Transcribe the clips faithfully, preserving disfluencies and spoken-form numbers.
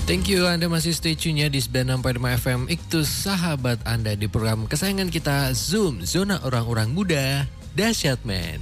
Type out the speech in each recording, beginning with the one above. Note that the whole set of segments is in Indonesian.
Thank you, Anda masih stay tune ya di sembilan puluh enam koma lima F M Iktus, sahabat Anda di program kesayangan kita Zoom, Zona Orang-Orang Muda Dahsyat Men.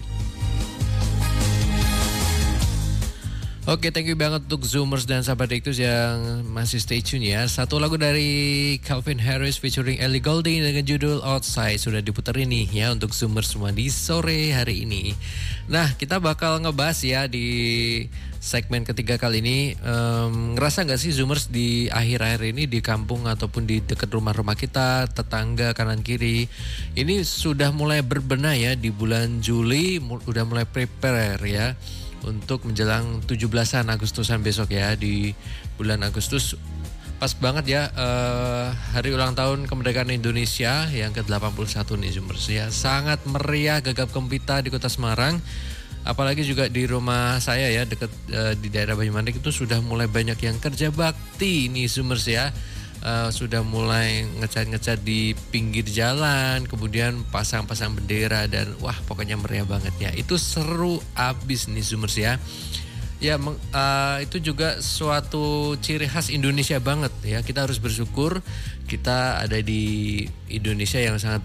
Oke, thank you banget untuk Zoomers dan sahabat Iktus yang masih stay tune ya. Satu lagu dari Calvin Harris featuring Ellie Goulding dengan judul Outside sudah diputar ini ya untuk Zoomers semua di sore hari ini. Nah, kita bakal ngebahas ya di segmen ketiga kali ini. Um, ngerasa gak sih Zoomers di akhir-akhir ini di kampung ataupun di dekat rumah-rumah kita, tetangga kanan kiri, ini sudah mulai berbenah ya di bulan Juli, udah mulai prepare ya untuk menjelang tujuh belasan Agustusan besok ya. Di bulan Agustus pas banget ya uh, hari ulang tahun kemerdekaan Indonesia yang ke delapan puluh satu nih Zoomers ya. Sangat meriah, gagap gempita di kota Semarang. Apalagi juga di rumah saya ya dekat uh, di daerah Banyumanik itu sudah mulai banyak yang kerja bakti nih Zoomers ya. Uh, sudah mulai ngecat-ngecat di pinggir jalan, kemudian pasang-pasang bendera dan wah pokoknya meriah banget ya. Itu seru abis nih Zoomers ya. Ya uh, itu juga suatu ciri khas Indonesia banget ya. Kita harus bersyukur kita ada di Indonesia yang sangat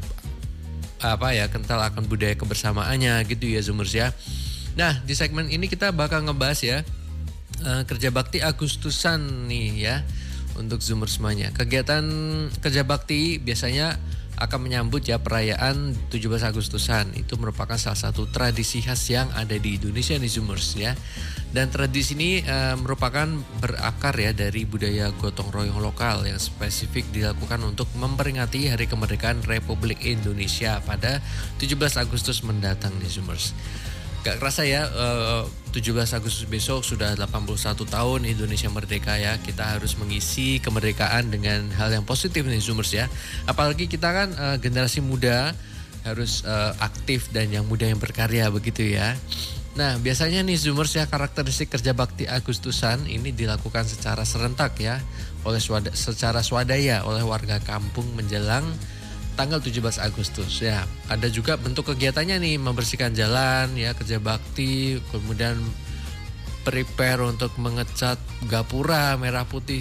apa ya kental akan budaya kebersamaannya gitu ya Zoomers ya. Nah di segmen ini kita bakal ngebahas ya uh, kerja bakti Agustusan nih ya. Untuk Zoomers semuanya, kegiatan kerja bakti biasanya akan menyambut ya perayaan tujuh belas Agustusan. Itu merupakan salah satu tradisi khas yang ada di Indonesia nih Zoomers ya. Dan tradisi ini e, merupakan berakar ya dari budaya gotong royong lokal yang spesifik dilakukan untuk memperingati Hari Kemerdekaan Republik Indonesia pada tujuh belas Agustus mendatang nih Zoomers. Gak kerasa ya uh, tujuh belas Agustus besok sudah delapan puluh satu tahun Indonesia merdeka ya. Kita harus mengisi kemerdekaan dengan hal yang positif nih Zoomers ya. Apalagi kita kan uh, generasi muda harus uh, aktif dan yang muda yang berkarya begitu ya. Nah biasanya nih Zoomers ya karakteristik kerja bakti Agustusan ini dilakukan secara serentak ya oleh swada, secara swadaya oleh warga kampung menjelang tanggal tujuh belas Agustus ya. Ada juga bentuk kegiatannya nih membersihkan jalan ya, kerja bakti, kemudian prepare untuk mengecat gapura merah putih